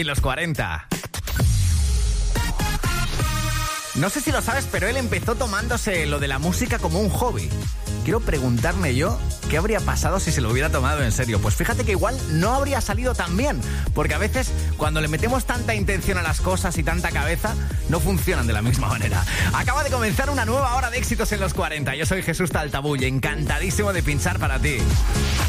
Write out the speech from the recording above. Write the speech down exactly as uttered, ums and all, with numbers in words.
Y los cuarenta. No sé si lo sabes, pero él empezó tomándose lo de la música como un hobby. Quiero preguntarme yo qué habría pasado si se lo hubiera tomado en serio. Pues fíjate que igual no habría salido tan bien, porque a veces cuando le metemos tanta intención a las cosas y tanta cabeza, no funcionan de la misma manera. Acaba de comenzar una nueva hora de éxitos en los cuarenta. Yo soy Jesús Taltabull, encantadísimo de pinchar para ti.